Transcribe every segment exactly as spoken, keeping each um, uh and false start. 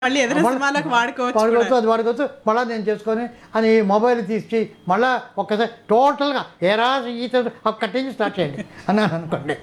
మళ్ళీ ఎదురు సినిమాలకు వాడుకోవచ్చు వాడుకోవచ్చు అది వాడుకోవచ్చు మళ్ళీ నేను చేసుకొని అని మొబైల్ తీసి మళ్ళీ ఒక్కసారి టోటల్గా ఏరా ఈత ఒక్కటి నుంచి స్టార్ట్ చేయండి అన్నాను అనుకోండి.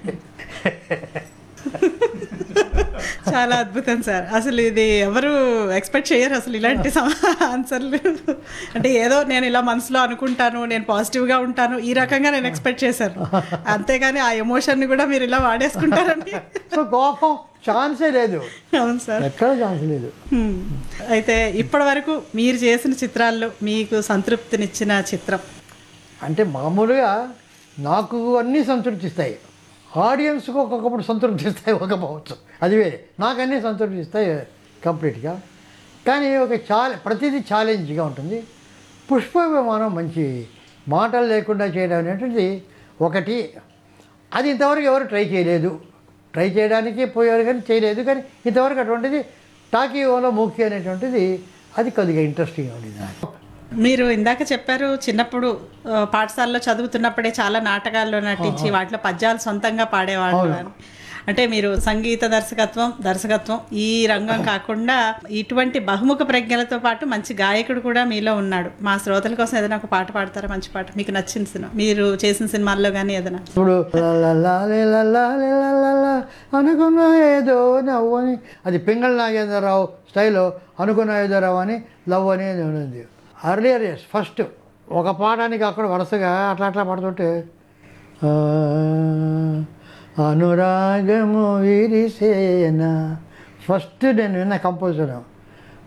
చాలా అద్భుతం సార్. అసలు ఇది ఎవరు ఎక్స్పెక్ట్ చేయరు అసలు ఇలాంటి ఆన్సర్లు. అంటే ఏదో నేను ఇలా మనసులో అనుకుంటాను, నేను పాజిటివ్గా ఉంటాను, ఈ రకంగా నేను ఎక్స్పెక్ట్ చేశాను. అంతేగాని ఆ ఎమోషన్ని కూడా మీరు ఇలా వాడేసుకుంటారని సో కోపం ఛాన్సే లేదు. అవును సార్, ఎక్కడ ఛాన్స్ లేదు. అయితే ఇప్పటి వరకు మీరు చేసిన చిత్రాల్లో మీకు సంతృప్తినిచ్చిన చిత్రం అంటే మామూలుగా నాకు అన్నీ సంతృప్తిస్తాయి, ఆడియన్స్కి ఒక్కొక్కప్పుడు సంతృప్తిస్తాయి ఒకపోవచ్చు, అది వేరే. నాకు అన్నీ సంతృప్తిస్తాయి కంప్లీట్గా. కానీ ఒక ఛాలె ప్రతిదీ ఛాలెంజ్గా ఉంటుంది. పుష్ప విమానం మంచి మాటలు లేకుండా చేయడం అనేటువంటిది ఒకటి. అది ఇంతవరకు ఎవరు ట్రై చేయలేదు. ట్రై చేయడానికి పోయారు కానీ చేయలేదు. కానీ ఇంతవరకు అటువంటిది టాకీఓలో మూకీ అనేటువంటిది అది కొద్దిగా ఇంట్రెస్టింగ్గా ఉండేది నాకు. మీరు ఇందాక చెప్పారు చిన్నప్పుడు పాఠశాలలో చదువుతున్నప్పుడే చాలా నాటకాల్లో నటించి వాటిలో పద్యాలు సొంతంగా పాడేవాళ్ళు అని. అంటే మీరు సంగీత దర్శకత్వం దర్శకత్వం ఈ రంగం కాకుండా ఇటువంటి బహుముఖ ప్రజ్ఞలతో పాటు మంచి గాయకుడు కూడా మీలో ఉన్నాడు. మా శ్రోతల కోసం ఏదైనా ఒక పాట పాడతారా? మంచి పాట మీకు నచ్చిన సినిమా, మీరు చేసిన సినిమాల్లో కానీ ఏదైనా. ఇప్పుడు అనుకున్న ఏదో నవ్వు అని, అది పింగళ నాగేంద్రరావు స్టైల్లో అనుకున్న ఏదో రావు అని లవ్ అనేది ఉంది. అర్లియర్ ఇయర్స్ ఫస్ట్ ఒక పాఠానికి అక్కడ వరుసగా అట్లా అట్లా పడుతుంటే అనురాగము విరిసేనా ఫస్ట్ నేను విన్న కంపోజర్.